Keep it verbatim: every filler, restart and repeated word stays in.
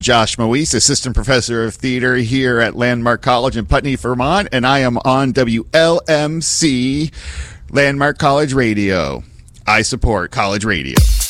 Josh Moise, Assistant Professor of Theater here at Landmark College in Putney, Vermont, and I am on W L M C, Landmark College Radio. I support college radio.